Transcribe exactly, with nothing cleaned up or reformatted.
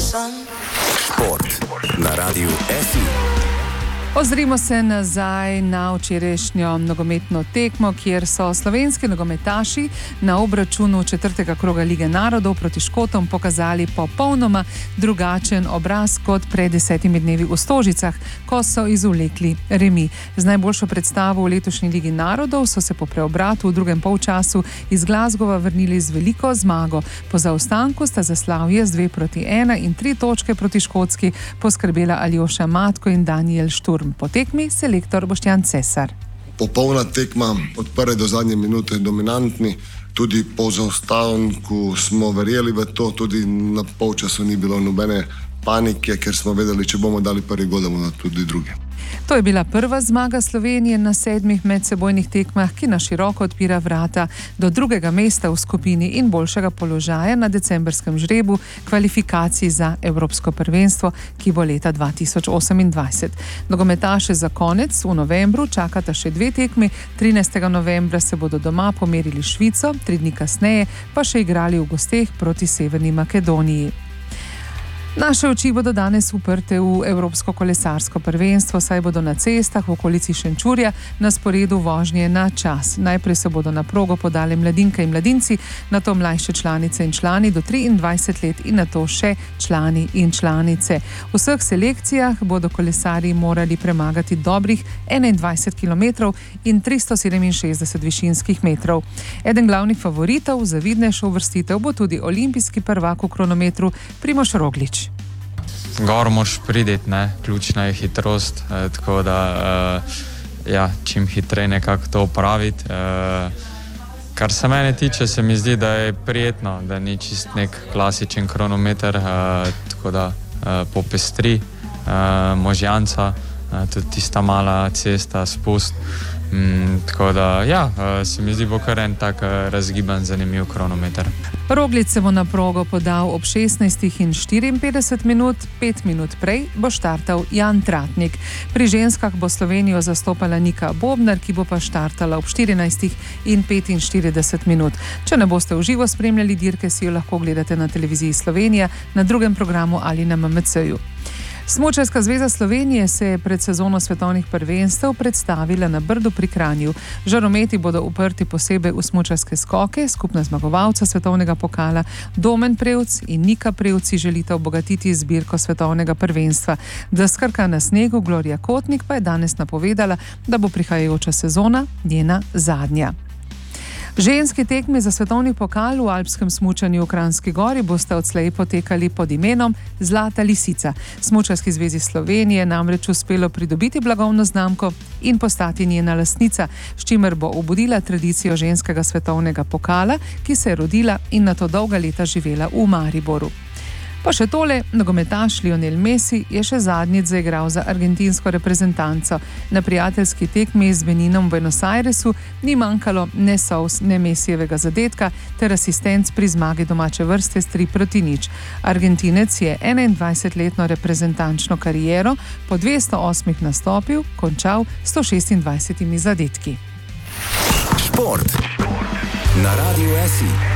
Šport na Radiu F I. Ozrimo se nazaj na včerajšnjo nogometno tekmo, kjer so slovenski nogometaši na obračunu četrtega kroga Lige narodov proti Škotom pokazali popolnoma drugačen obraz kot pred desetimi dnevi v Stožicah, ko so izvlekli remi. Z najboljšo predstavo v letošnji Ligi narodov so se po preobratu v drugem polčasu iz Glasgowa vrnili z veliko zmago. Po zaostanku sta za slavje z dve proti ena in tri točke proti Škotski poskrbela Aljoša Matko in Daniel Šturm. Po tekmi selektor Boštjan Cesar. Popolna tekma, od prve do zadnje minute dominantni, tudi po zaostanku smo verjeli v to, tudi na polčasu ni bilo nobene panike, ker smo vedeli, če bomo dali prvi gol, da bomo tudi drugi. To je bila prva zmaga Slovenije na sedmih medsebojnih tekmah, ki na široko odpira vrata do drugega mesta v skupini in boljšega položaja na decembrskem žrebu kvalifikacij za Evropsko prvenstvo, ki bo leta dva tisoč osemindvajset. Nogometaše za konec v novembru čakata še dve tekmi. trinajstega novembra se bodo doma pomerili Švico, tri dni kasneje pa še igrali v gosteh proti Severni Makedoniji. Naše oči bodo danes uprte v Evropsko kolesarsko prvenstvo, saj bodo na cestah v okolici Šenčurja na sporedu vožnje na čas. Najprej se bodo na progo podali mladinke in mladinci, nato mlajše članice in člani do triindvajset let in nato še člani in članice. V vseh selekcijah bodo kolesarji morali premagati dobrih enaindvajset kilometrov in tristo sedeminšestdeset višinskih metrov. Eden glavnih favoritov za vidnejšo uvrstitev bo tudi olimpijski prvak v kronometru Primož Roglič. Gor moraš prideti, ne, ključna je hitrost, eh, tako da eh, ja, čim hitreje nekako to opraviti. Eh, kar se mene tiče, se mi zdi, da je prijetno, da ni čist nek klasičen kronometer, eh, tako da eh, popestri eh, možjanca, eh, tudi tista mala cesta, spust. Mm, tako da, ja, se mi zdi bo kar en tak razgiban, zanimiv kronometer. Roglič se bo na progo podal ob šestnajstih in štiriinpetdeset minut, pet minut prej bo štartal Jan Tratnik. Pri ženskah bo Slovenijo zastopala Nika Bobnar, ki bo pa štartala ob štirinajstih in petinštirideset minut. Če ne boste v živo spremljali dirke, si jo lahko gledate na televiziji Slovenija, na drugem programu ali na M M C-ju. Smučarska zveza Slovenije se je pred sezono svetovnih prvenstev predstavila na Brdu pri Kranju. Žarometi bodo uprti posebej v smučarske skoke. Skupna zmagovalca svetovnega pokala Domen Prevc in Nika Prevc si želita obogatiti zbirko svetovnega prvenstva. Deskarka na snegu Gloria Kotnik pa je danes napovedala, da bo prihajajoča sezona njena zadnja. Ženski tekmi za svetovni pokal v alpskem smučanju v Kranjski Gori bosta odslej potekali pod imenom Zlata lisica. Smučarski zvezi Slovenije namreč uspelo pridobiti blagovno znamko in postati njena lastnica, s čimer bo obudila tradicijo ženskega svetovnega pokala, ki se je rodila in nato dolga leta živela v Mariboru. Pa še tole, nogometaš Lionel Messi je še zadnjič zaigral za argentinsko reprezentanco. Na prijateljski tekmi z Beninom v Buenos Airesu ni manjkalo ne solz, ne Messijevega zadetka ter asistenc pri zmagi domače vrste s tri proti nič. Argentinec je enaindvajsetletno reprezentančno kariero po dvesto osmih nastopih končal s sto šestindvajsetimi zadetki. Šport na Radiu F I.